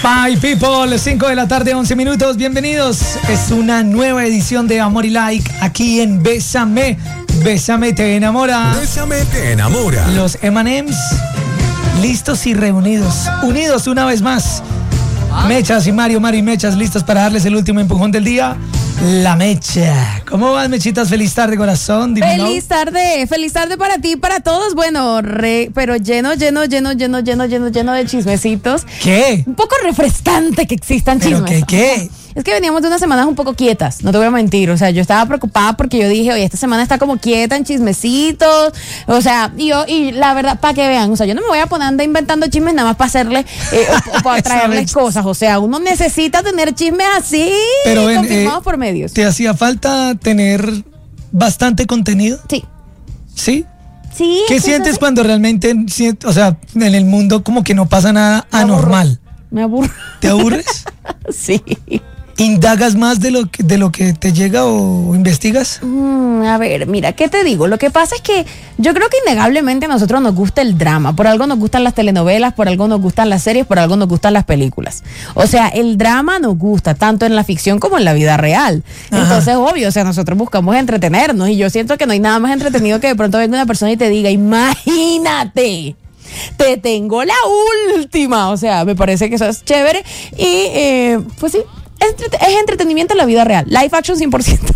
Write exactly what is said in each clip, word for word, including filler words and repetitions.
My people, cinco de la tarde, once minutos, bienvenidos. Es una nueva edición de Amor y Like aquí en Bésame. Bésame te enamora. Bésame te enamora. Los eme and eme's listos y reunidos, unidos una vez más. Mechas y Mario, Mario y Mechas listos para darles el último empujón del día. La Mecha. ¿Cómo van, Mechitas? Feliz tarde, corazón. Dime, feliz ¿no? tarde, feliz tarde para ti y para todos. Bueno, re, pero lleno, lleno, lleno, lleno, lleno, lleno, lleno de chismecitos. ¿Qué? Un poco refrescante que existan ¿Pero chismes. qué, qué? Es que veníamos de unas semanas un poco quietas, no te voy a mentir. O sea, yo estaba preocupada porque yo dije, oye, esta semana está como quieta en chismecitos. O sea, y yo, y la verdad, para que vean, o sea, yo no me voy a poner a andar inventando chismes nada más para hacerle, eh, o, o para traerles cosas. O sea, uno necesita tener chismes así, pero ven, confirmados eh, por medios. ¿Te hacía falta tener bastante contenido? Sí. ¿Sí? Sí. ¿Qué sientes cuando realmente, o sea, en el mundo como que no pasa nada anormal? Me aburro. ¿Te aburres? Sí. ¿Indagas más de lo que, de lo que te llega o investigas? Mm, a ver, mira, ¿qué te digo? Lo que pasa es que yo creo que innegablemente a nosotros nos gusta el drama. Por algo nos gustan las telenovelas, por algo nos gustan las series, por algo nos gustan las películas. O sea, el drama nos gusta, tanto en la ficción como en la vida real. Ajá. Entonces, obvio, o sea, nosotros buscamos entretenernos y yo siento que no hay nada más entretenido que de pronto venga una persona y te diga, imagínate, te tengo la última. O sea, me parece que eso es chévere y eh, pues sí. Es entretenimiento en la vida real. Live action cien por ciento.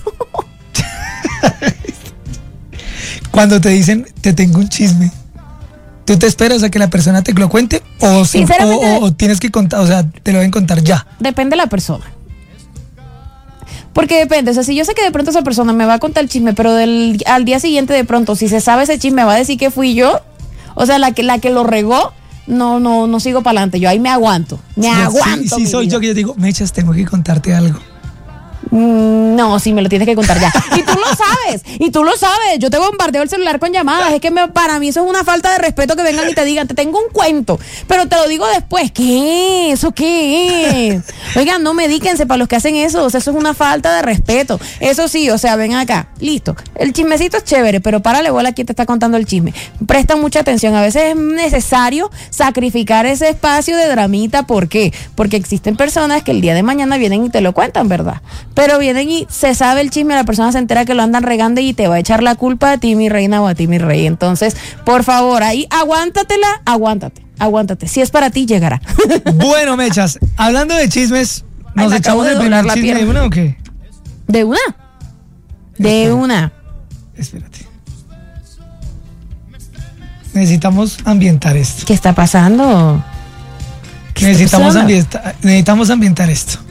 Cuando te dicen, te tengo un chisme, ¿tú te esperas a que la persona te lo cuente? ¿O, si, o, o, o tienes que contar, o sea, te lo deben contar ya? Depende de la persona. Porque depende, o sea, si yo sé que de pronto esa persona me va a contar el chisme, pero del, al día siguiente de pronto, si se sabe ese chisme, va a decir que fui yo, o sea, la que, la que lo regó, No, no, no sigo para adelante. Yo ahí me aguanto. Me sí, aguanto. Sí, sí soy vida. Yo que yo digo, Mechas, tengo que contarte algo. Mm, no, sí, me lo tienes que contar ya. Y tú lo sabes, y tú lo sabes. Yo te bombardeo el celular con llamadas. Es que me, para mí eso es una falta de respeto que vengan y te digan, te tengo un cuento, pero te lo digo después. ¿Qué es? ¿Eso qué es? Oigan, no medíquense para los que hacen eso. O sea, eso es una falta de respeto. Eso sí, o sea, ven acá. Listo. El chismecito es chévere, pero párale bola a quien te está contando el chisme. Presta mucha atención. A veces es necesario sacrificar ese espacio de dramita. ¿Por qué? Porque existen personas que el día de mañana vienen y te lo cuentan, ¿verdad? Pero vienen y se sabe el chisme, la persona se entera que lo andan regando y te va a echar la culpa a ti, mi reina, o a ti, mi rey. Entonces, por favor, ahí aguántatela, aguántate, aguántate. Si es para ti, llegará. Bueno, Mechas, hablando de chismes, ¿nos Ay, echamos el primer chisme de una o qué? ¿De una? De Espera. una. Espérate. Necesitamos ambientar esto. ¿Qué está pasando? ¿Qué necesitamos, está pasando? Ambienta, necesitamos ambientar esto.